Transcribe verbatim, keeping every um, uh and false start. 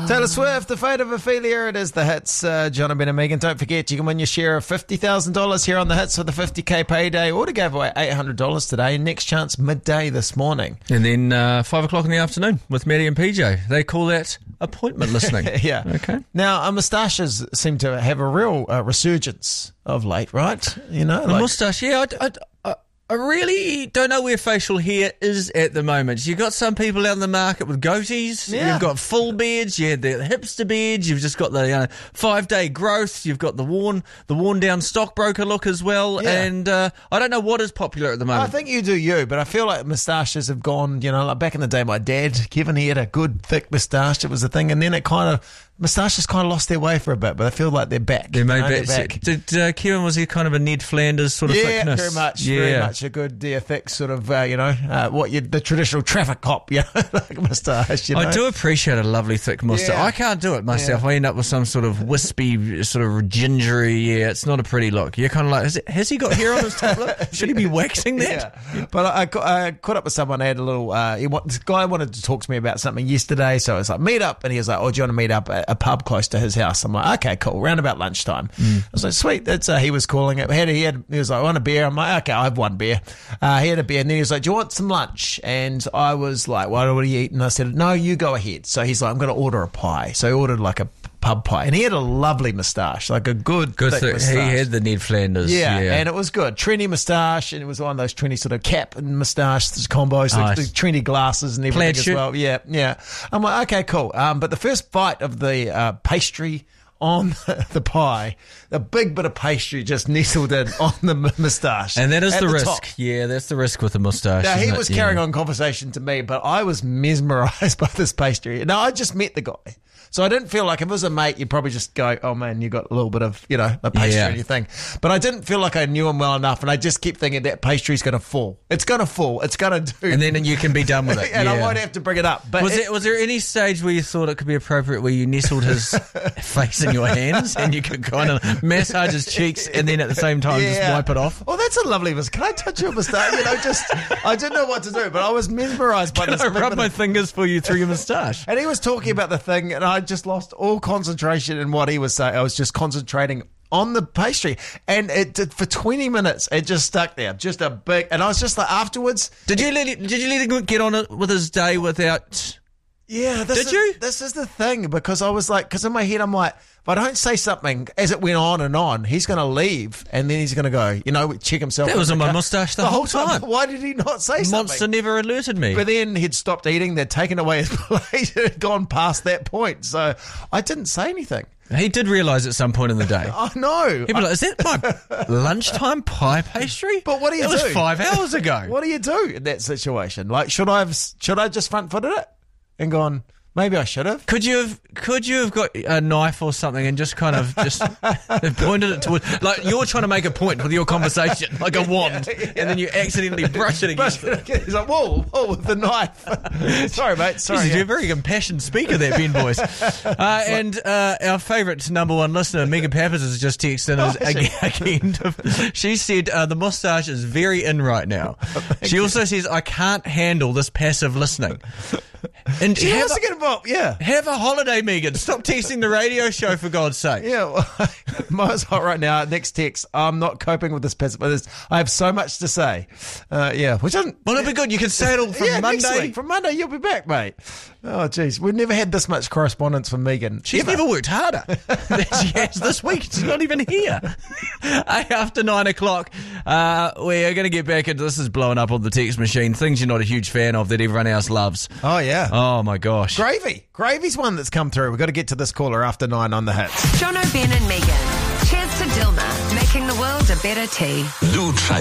Taylor Swift, The Fate of Ophelia. It is the hits. Uh, John and Ben and Megan. Don't forget, you can win your share of fifty thousand dollars here on the hits for the fifty K payday. Already gave away eight hundred dollars today. Next chance midday this morning. And then uh, five o'clock in the afternoon with Maddie and P J. They call that appointment listening. Yeah. Okay. Now, our moustaches seem to have a real uh, resurgence of late, right? You know, The like, moustache, yeah. I, I, I, I really don't know where facial hair is at the moment. You've got some people out in the market with goatees. Yeah. You've got full beards. You had the hipster beards. You've just got the you know, five-day growth. You've got the worn the worn-down stockbroker look as well. Yeah. And uh, I don't know what is popular at the moment. I think you do you, but I feel like moustaches have gone, you know, like back in the day, my dad, Kevin, he had a good thick moustache. It was a thing. And then it kind of, moustaches kind of lost their way for a bit, but I feel like they're back. They may you know, be. they're back. Did uh, Kevin, was he kind of a Ned Flanders sort of Yeah, thickness? very much, Yeah. very much a good, yeah, thick sort of, uh, you know, uh, what you the traditional traffic cop, you know, like moustache. You know? I do appreciate a lovely thick moustache. Yeah. I can't do it myself. Yeah. I end up with some sort of wispy, sort of gingery. Yeah, it's not a pretty look. You're kind of like, has, it, has he got hair on his top lip? Should he be waxing that? Yeah. But I, I, ca- I caught up with someone. I had a little. Uh, he, wa- this guy wanted to talk to me about something yesterday, so I was like, meet up, and he was like, oh, do you want to meet up at a pub close to his house? I'm like, okay, cool. Round about lunchtime. Mm. I was like, sweet. That's uh, he was calling it. He had, he had. He was like, I want a beer. I'm like, okay, I have one beer. Uh, he had a beer, and then he was like, do you want some lunch? And I was like, what do you eat? And I said, no, you go ahead. So he's like, I'm going to order a pie. So he ordered like a pub pie, and he had a lovely moustache, like a good, Good thick thick. moustache. He had the Ned Flanders. Yeah, Yeah, and it was good. Trendy moustache, and it was one of those trendy sort of cap and moustache combos, Nice. the, the trendy glasses and everything Plaid as shirt. well. Yeah, yeah. I'm like, okay, cool. Um, but the first bite of the uh, pastry on the pie, a big bit of pastry just nestled in on the m- moustache. And that is at the, risk. top. Yeah, that's the risk with the moustache. Now, he isn't it? was Yeah. carrying on conversation to me, but I was mesmerised by this pastry. Now, I just met the guy. So I didn't feel like if it was a mate, you'd probably just go, oh man, you got a little bit of, you know, a pastry Yeah. in your thing. But I didn't feel like I knew him well enough, and I just kept thinking that pastry's going to fall. It's going to fall. It's going to do. And then you can be done with it. and yeah. I won't have to bring it up. But Was it, there, was there any stage where you thought it could be appropriate where you nestled his face in your hands and you could kind of massage his cheeks and then at the same time just Yeah. wipe it off? Oh, that's a lovely moustache. Can I touch your moustache? You know, just, I didn't know what to do, but I was mesmerised by Can this. I big rub bit my of- fingers for you through your moustache? And he was talking about the thing, and I just lost all concentration in what he was saying. I was just concentrating on the pastry, and it did for twenty minutes. It just stuck there, just a big. And I was just like, afterwards, Did you let it, did you let him get on it with his day without? yeah. This Did is, you? This is the thing, because I was like, because in my head I'm like, if I don't say something as it went on and on, he's going to leave, and then he's going to go, you know, check himself. That in was the on my car. moustache the whole time. Why did he not say something? Monster never alerted me. But then he'd stopped eating, they'd taken away his plate, it had gone past that point. So I didn't say anything. He did realise at some point in the day. I know. He'd be like, is that my lunchtime pie pastry? But what do you It was do? five hours ago. What do you do in that situation? Like, should I have, should I just front footed it and gone, maybe I should have? Could you have could you have got a knife or something and just kind of just pointed it towards, like you're trying to make a point with your conversation, like a wand, Yeah, yeah. and then you accidentally brush it against it. He's like, whoa, whoa, with the knife. Sorry, mate. Sorry. Jeez, yeah. you're a very impassioned speaker there, Ben Boyce. Uh, and uh, our favourite number one listener, Megan Pappas, has just texted us Oh, is she? again. again. She said uh, the moustache is very in right now. She also says, I can't handle this passive listening. And She have, wants to get involved. Yeah. have a holiday, Megan. Stop texting the radio show, for God's sake. Yeah, well, mine's hot right now. Next text. I'm not coping with this passive. This, I have so much to say. Uh, yeah, which doesn't. Well, it'll be good. You can say it all from yeah, Monday. next week. From Monday, you'll be back, mate. Oh, jeez. We've never had this much correspondence from Megan. She's Ever. never worked harder than she has this week. She's not even here. After nine o'clock, uh, we are going to get back into this. Is blowing up on the text machine. Things you're not a huge fan of that everyone else loves. Oh, yeah. Oh, my gosh. Gravy. Gravy's one that's come through. We've got to get to this caller after nine on the hits. John O'Ben and Megan. Cheers to Dilma, making the world a better tea. Lou Tracy.